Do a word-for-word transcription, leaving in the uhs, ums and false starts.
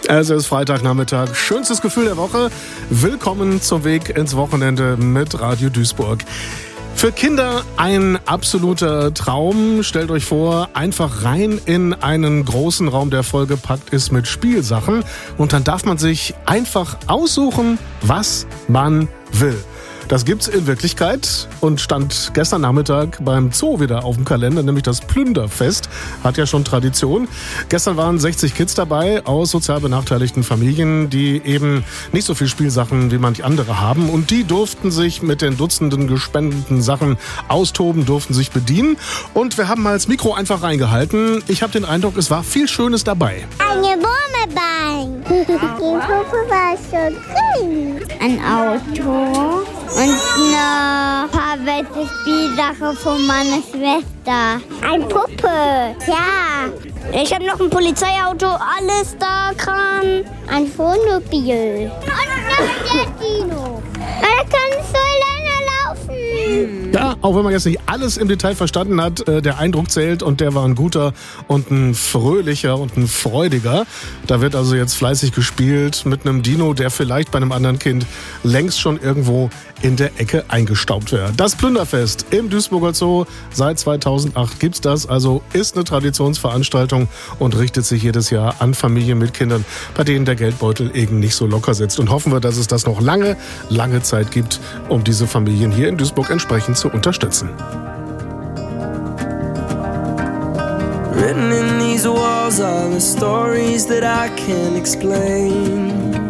Es ist Freitagnachmittag, schönstes Gefühl der Woche. Willkommen zum Weg ins Wochenende mit Radio Duisburg. Für Kinder ein absoluter Traum. Stellt euch vor, einfach rein in einen großen Raum, der vollgepackt ist mit Spielsachen. Und dann darf man sich einfach aussuchen, was man will. Das gibt's in Wirklichkeit und stand gestern Nachmittag beim Zoo wieder auf dem Kalender, nämlich das Plünderfest. Hat ja schon Tradition. Gestern waren sechzig Kids dabei aus sozial benachteiligten Familien, die eben nicht so viel Spielsachen wie manch andere haben. Und die durften sich mit den Dutzenden gespendeten Sachen austoben, durften sich bedienen. Und wir haben mal das Mikro einfach reingehalten. Ich habe den Eindruck, es war viel Schönes dabei. Eine Wurmelbein. Die Puppe war so grün. Ein Auto. Und eine verwendete Spielsache von meiner Schwester. Ein Puppe, ja. Ich habe noch ein Polizeiauto, alles da kann. Ein Wohnmobil. Und noch der Dino. Er kann so lange laufen. Ja, auch wenn man jetzt nicht alles im Detail verstanden hat, äh, der Eindruck zählt und der war ein guter und ein fröhlicher und ein freudiger. Da wird also jetzt fleißig gespielt mit einem Dino, der vielleicht bei einem anderen Kind längst schon irgendwo in der Ecke eingestaubt wäre. Das Plünderfest im Duisburger Zoo, seit zweitausendacht gibt's das, also ist eine Traditionsveranstaltung und richtet sich jedes Jahr an Familien mit Kindern, bei denen der Geldbeutel eben nicht so locker sitzt. Und hoffen wir, dass es das noch lange, lange Zeit gibt, um diese Familien hier in Duisburg entsprechend zu unterstützen. Written in these walls are the stories that I can't explain.